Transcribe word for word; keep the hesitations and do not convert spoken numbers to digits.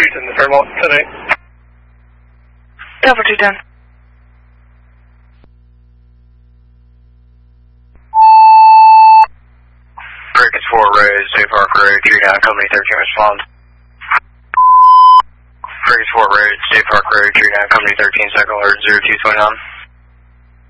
Street in the Fairmont tonight. Delta two ten. Crickets four Road, Safe Park Road, three nine, Company thirteen, respond. Crickets four Road, Safe Park Road, three nine, Company thirteen, second alert, zero two twenty-nine.